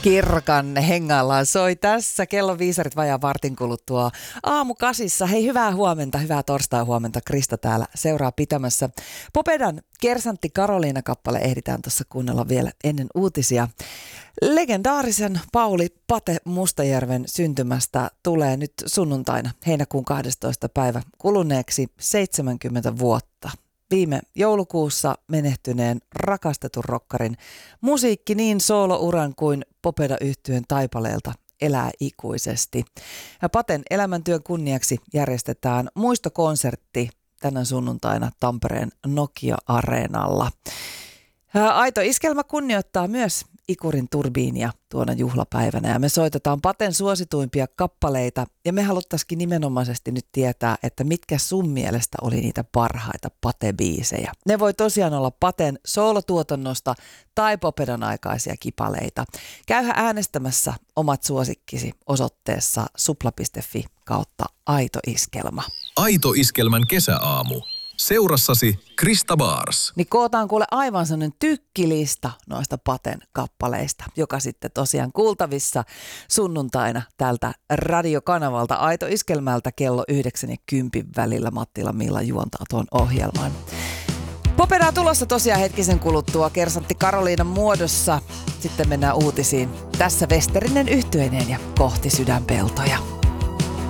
Kirkan hengaillaan soi tässä. Kello viisarit vajaa vartin kuluttua aamu 8. Hei, hyvää huomenta, hyvää torstai huomenta. Krista täällä seuraa pitämässä. Popedan Kersantti Karoliina-kappale ehditään tuossa kuunnella vielä ennen uutisia. Legendaarisen Pauli Pate Mustajärven syntymästä tulee nyt sunnuntaina heinäkuun 12. päivä kuluneeksi 70 vuotta. Viime joulukuussa menehtyneen rakastetun rokkarin musiikki niin soolouran kuin Popeda-yhtyeen taipaleelta elää ikuisesti. Ja Paten elämäntyön kunniaksi järjestetään muistokonsertti tänä sunnuntaina Tampereen Nokia-areenalla. Aito Iskelmä kunnioittaa myös Ikurin turbiinia tuona juhlapäivänä ja me soitetaan Paten suosituimpia kappaleita ja me haluttaisikin nimenomaisesti nyt tietää, että mitkä sun mielestä oli niitä parhaita Pate-biisejä. Ne voi tosiaan olla Paten soolotuotannosta tai Popedan aikaisia kipaleita. Käyhä äänestämässä omat suosikkisi osoitteessa supla.fi kautta Aito Iskelma. Aito Iskelmän kesäaamu. Seurassasi Krista Baars. Niin kootaan kuule aivan sellainen tykkilista noista Paten kappaleista, joka sitten tosiaan kuultavissa sunnuntaina tältä radiokanavalta Aito Iskelmältä kello 9 ja 10 välillä. Mattila Milla juontaa tuon ohjelman. Popedaa tulossa tosiaan hetkisen kuluttua Kersantti Karoliinan muodossa. Sitten mennään uutisiin. Tässä Westerinen yhtyeineen ja kohti sydänpeltoja.